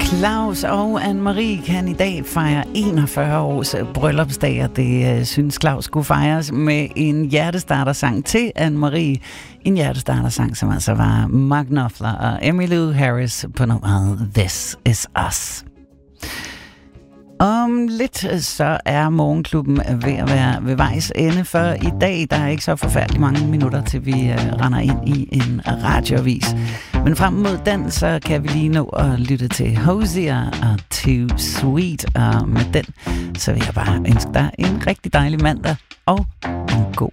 Claus og Anne-Marie kan i dag fejre 41 års bryllupsdag, og det synes Claus skulle fejres med en hjertestartersang til Anne-Marie. En hjertestartersang, som altså var Mark Knopfler og Emmylou Harris på nummeret This Is Us. Om lidt så er Morgenklubben ved at være ved vejs ende for i dag. Der er ikke så forfærdeligt mange minutter, til vi render ind i en radioavis. Men frem mod den, så kan vi lige nå at lytte til Hozier og Too Sweet. Og med den, så vil jeg bare ønske dig en rigtig dejlig mandag og en god